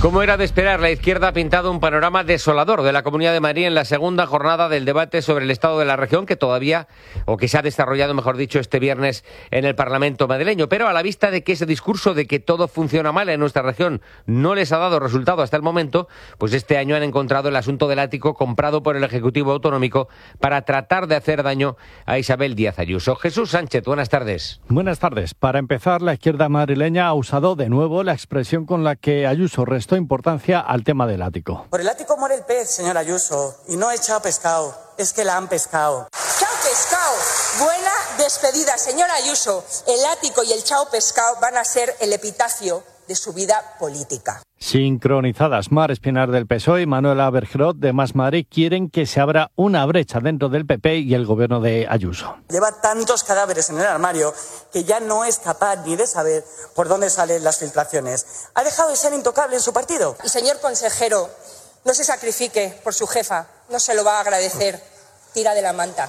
Como era de esperar, la izquierda ha pintado un panorama desolador de la Comunidad de Madrid en la segunda jornada del debate sobre el estado de la región que se ha desarrollado, mejor dicho, este viernes en el Parlamento madrileño. Pero a la vista de que ese discurso de que todo funciona mal en nuestra región no les ha dado resultado hasta el momento, pues este año han encontrado el asunto del ático comprado por el Ejecutivo Autonómico para tratar de hacer daño a Isabel Díaz Ayuso. Jesús Sánchez, buenas tardes. Buenas tardes. Para empezar, la izquierda madrileña ha usado de nuevo la expresión con la que Ayuso restó importancia al tema del ático. Por el ático muere el pez, señor Ayuso, y no he echado pescado, es que la han pescado. ¡Chao pescado! Buena despedida, señor Ayuso. El ático y el chao pescado van a ser el epitafio de su vida política. Sincronizadas, Mar Espinar del PSOE y Manuela Bergerot de Más Madrid quieren que se abra una brecha dentro del PP y el gobierno de Ayuso. Lleva tantos cadáveres en el armario que ya no es capaz ni de saber por dónde salen las filtraciones. Ha dejado de ser intocable en su partido. Y señor consejero, no se sacrifique por su jefa, no se lo va a agradecer. Tira de la manta,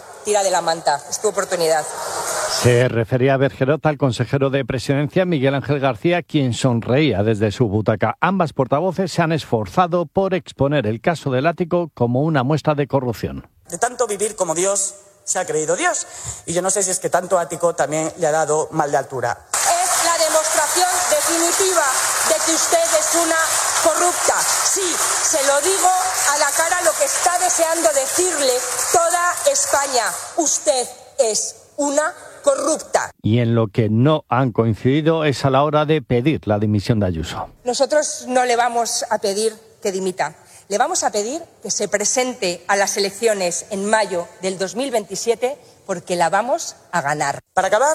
es tu oportunidad. Se refería a Bergerot al consejero de Presidencia, Miguel Ángel García, quien sonreía desde su butaca. Ambas portavoces se han esforzado por exponer el caso del ático como una muestra de corrupción. De tanto vivir como Dios, se ha creído Dios. Y yo no sé si es que tanto ático también le ha dado mal de altura. Es la demostración definitiva de que usted es una corrupta. Sí, se lo digo a la cara lo que está deseando decirle toda España. Usted es una corrupta. Y en lo que no han coincidido es a la hora de pedir la dimisión de Ayuso. Nosotros no le vamos a pedir que dimita. Le vamos a pedir que se presente a las elecciones en mayo del 2027 porque la vamos a ganar. Para acabar,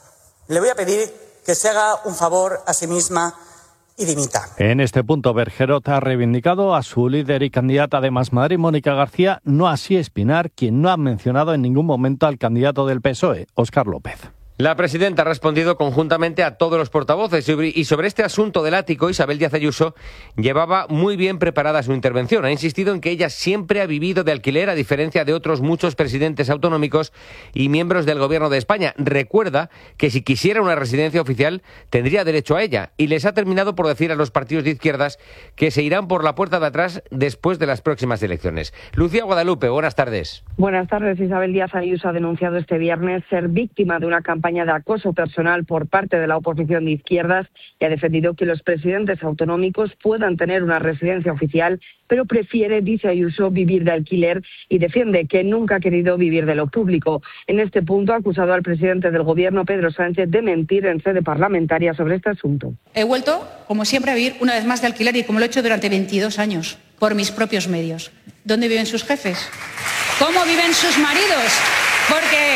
le voy a pedir que se haga un favor a sí misma y dimita. En este punto, Bergerot ha reivindicado a su líder y candidata de Más Madrid, Mónica García, no así Espinar, quien no ha mencionado en ningún momento al candidato del PSOE, Óscar López. La presidenta ha respondido conjuntamente a todos los portavoces y sobre este asunto del ático, Isabel Díaz Ayuso llevaba muy bien preparada su intervención. Ha insistido en que ella siempre ha vivido de alquiler, a diferencia de otros muchos presidentes autonómicos y miembros del Gobierno de España. Recuerda que si quisiera una residencia oficial tendría derecho a ella y les ha terminado por decir a los partidos de izquierdas que se irán por la puerta de atrás después de las próximas elecciones. Lucía Guadalupe, buenas tardes. Buenas tardes. Isabel Díaz Ayuso ha denunciado este viernes ser víctima de una campaña de acoso personal por parte de la oposición de izquierdas y ha defendido que los presidentes autonómicos puedan tener una residencia oficial, pero prefiere, dice Ayuso, vivir de alquiler y defiende que nunca ha querido vivir de lo público. En este punto ha acusado al presidente del Gobierno, Pedro Sánchez, de mentir en sede parlamentaria sobre este asunto. He vuelto, como siempre, a vivir una vez más de alquiler y como lo he hecho durante 22 años, por mis propios medios. ¿Dónde viven sus jefes? ¿Cómo viven sus maridos? Porque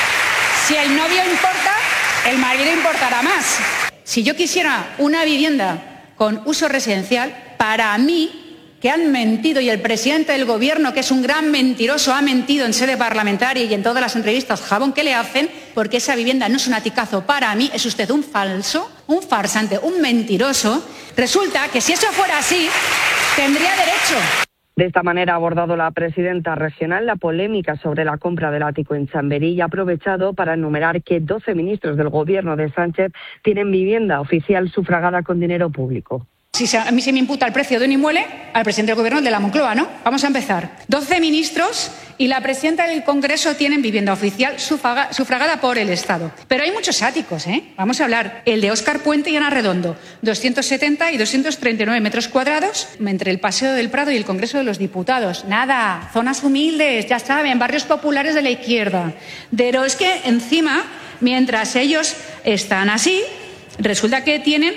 si el novio importa, el marido importará más. Si yo quisiera una vivienda con uso residencial, para mí, que han mentido, y el presidente del Gobierno, que es un gran mentiroso, ha mentido en sede parlamentaria y en todas las entrevistas, jabón que le hacen, porque esa vivienda no es un aticazo. Para mí es usted un falso, un farsante, un mentiroso. Resulta que si eso fuera así, tendría derecho. De esta manera ha abordado la presidenta regional la polémica sobre la compra del ático en Chamberí y ha aprovechado para enumerar que 12 ministros del Gobierno de Sánchez tienen vivienda oficial sufragada con dinero público. Si a mí se me imputa el precio de un inmueble, al presidente del Gobierno de la Moncloa, ¿no? Vamos a empezar. 12 ministros y la presidenta del Congreso tienen vivienda oficial sufragada por el Estado. Pero hay muchos áticos, ¿eh? Vamos a hablar. El de Óscar Puente y Ana Redondo, 270 y 239 metros cuadrados entre el Paseo del Prado y el Congreso de los Diputados. Nada, zonas humildes, ya saben, barrios populares de la izquierda. Pero es que encima, mientras ellos están así, resulta que tienen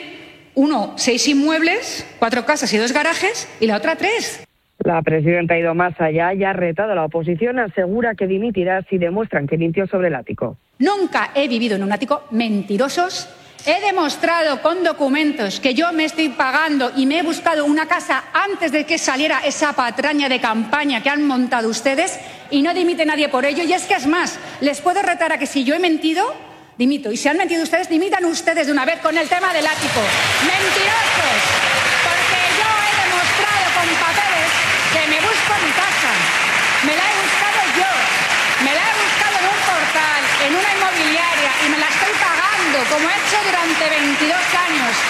6 inmuebles, 4 casas y 2 garajes, y la otra 3. La presidenta ha ido más allá y ha retado a la oposición, asegura que dimitirá si demuestran que mintió sobre el ático. Nunca he vivido en un ático, mentirosos. He demostrado con documentos que yo me estoy pagando y me he buscado una casa antes de que saliera esa patraña de campaña que han montado ustedes y no dimite nadie por ello. Y es que es más, les puedo retar a que si yo he mentido, dimito. Y si han mentido ustedes, dimitan ustedes de una vez con el tema del ático. ¡Mentirosos! Porque yo he demostrado con papeles que me busco mi casa. Me la he buscado yo. Me la he buscado en un portal, en una inmobiliaria, y me la estoy pagando, como he hecho durante 22 años.